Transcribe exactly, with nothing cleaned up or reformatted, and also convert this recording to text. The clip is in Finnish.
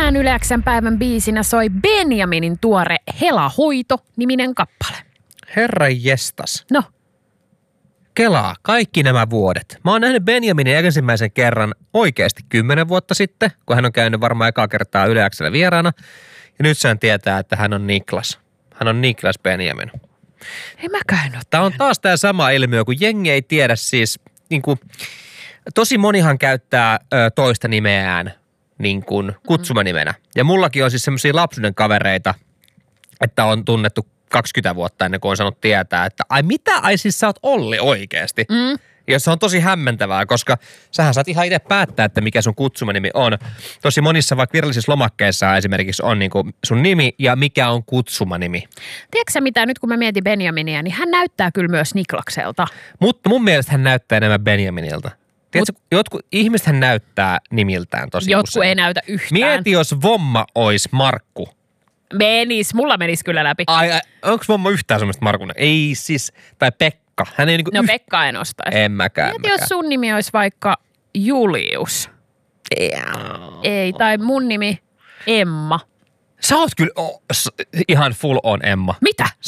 tänään Yle X:n päivän biisinä soi Benjaminin tuore Hela Hoito-niminen kappale. Herra jestas. No. Kelaa kaikki nämä vuodet. Mä oon nähnyt Benjaminin ensimmäisen kerran oikeasti kymmenen vuotta sitten, kun hän on käynyt varmaan ekaa kertaa Yle X:llä vieraana. Ja nyt sen tietää, että hän on Niklas. Hän on Niklas Benjamin. Ei mäkään ole. Tämä on taas tämä sama ilmiö, kun jengi ei tiedä siis, niin kuin, tosi monihan käyttää ö, toista nimeään niin kuin kutsumanimenä. Ja mullakin on siis semmoisia lapsuuden kavereita, että on tunnettu kaksikymmentä vuotta ennen kuin on saanut tietää, että ai mitä, ai siis sä oot Olli oikeasti. Mm. Ja se on tosi hämmentävää, koska sähän saat ihan itse päättää, että mikä sun kutsumanimi on. Tosi monissa vaikka virallisissa lomakkeissa esimerkiksi on niin kuin sun nimi ja mikä on kutsumanimi. Tiedätkö sä mitä, nyt kun mä mietin Benjaminia, niin hän näyttää kyllä myös Niklakselta. Mutta mun mielestä hän näyttää enemmän Benjaminilta. Tiedätkö, Mut, jotkut ihmiset hän näyttää nimiltään tosi Jotkut usein. ei näytä yhtään. Mieti, jos Vomma olisi Markku. Menis, mulla menis kyllä läpi. Ai, ai onko Vomma yhtään semmoista Markun? Ei siis, tai Pekka. Hän ei niinku No yht... Pekka en ostaisi. En mäkään. Mieti, jos sun nimi olisi vaikka Julius. Ei, tai mun nimi Emma. Sä oot kyllä oh, ihan full on Emma. Mitä?